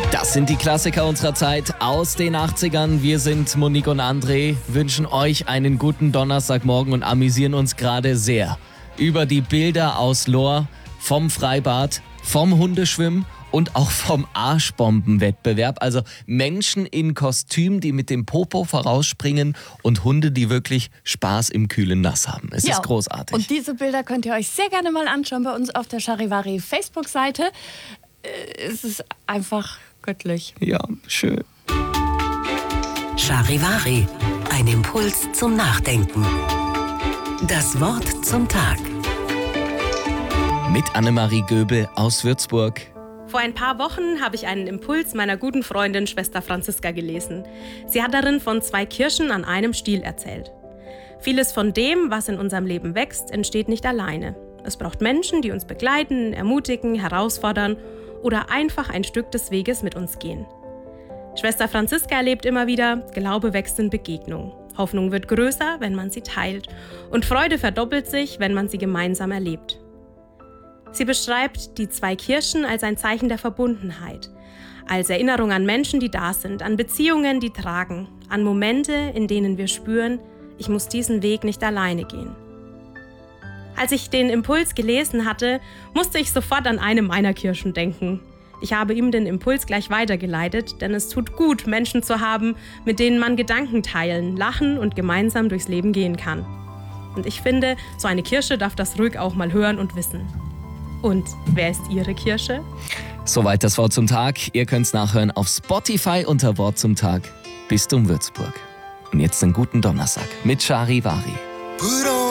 Das sind die Klassiker unserer Zeit aus den 80ern. Wir sind Monique und André, wünschen euch einen guten Donnerstagmorgen und amüsieren uns gerade sehr über die Bilder aus Lohr, vom Freibad, vom Hundeschwimmen und auch vom Arschbombenwettbewerb. Also Menschen in Kostüm, die mit dem Popo vorausspringen und Hunde, die wirklich Spaß im kühlen Nass haben. Es ist großartig. Und diese Bilder könnt ihr euch sehr gerne mal anschauen bei uns auf der Charivari Facebook-Seite. Es ist einfach göttlich. Ja, schön. Charivari, ein Impuls zum Nachdenken. Das Wort zum Tag. Mit Annemarie Göbel aus Würzburg. Vor ein paar Wochen habe ich einen Impuls meiner guten Freundin Schwester Franziska gelesen. Sie hat darin von 2 Kirschen an einem Stiel erzählt. Vieles von dem, was in unserem Leben wächst, entsteht nicht alleine. Es braucht Menschen, die uns begleiten, ermutigen, herausfordern oder einfach ein Stück des Weges mit uns gehen. Schwester Franziska erlebt immer wieder, Glaube wächst in Begegnung. Hoffnung wird größer, wenn man sie teilt. Und Freude verdoppelt sich, wenn man sie gemeinsam erlebt. Sie beschreibt die 2 Kirschen als ein Zeichen der Verbundenheit, als Erinnerung an Menschen, die da sind, an Beziehungen, die tragen, an Momente, in denen wir spüren, ich muss diesen Weg nicht alleine gehen. Als ich den Impuls gelesen hatte, musste ich sofort an eine meiner Kirschen denken. Ich habe ihm den Impuls gleich weitergeleitet, denn es tut gut, Menschen zu haben, mit denen man Gedanken teilen, lachen und gemeinsam durchs Leben gehen kann. Und ich finde, so eine Kirsche darf das ruhig auch mal hören und wissen. Und wer ist Ihre Kirsche? Soweit das Wort zum Tag. Ihr könnt es nachhören auf Spotify unter Wort zum Tag. Bistum Würzburg. Und jetzt einen guten Donnerstag mit Charivari.